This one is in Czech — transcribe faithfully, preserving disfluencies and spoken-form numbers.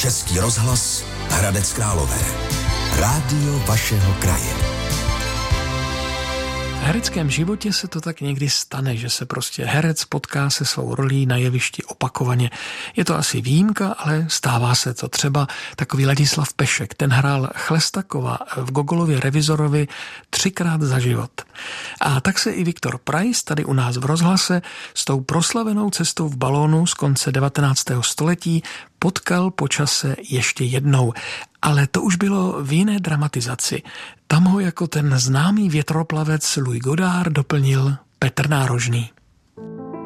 Český rozhlas Hradec Králové. Rádio vašeho kraje. V hereckém životě se to tak někdy stane, že se prostě herec potká se svou rolí na jevišti opakovaně. Je to asi výjimka, ale stává se to. Třeba takový Ladislav Pešek, ten hrál Chlestakova v Gogolově Revizorovi třikrát za život. A tak se i Viktor Preiss tady u nás v rozhlase s tou proslavenou cestou v balónu z konce devatenáctého století potkal po čase ještě jednou. Ale to už bylo v jiné dramatizaci. Tam ho jako ten známý větroplavec Louis Godard doplnil Petr Nárožný.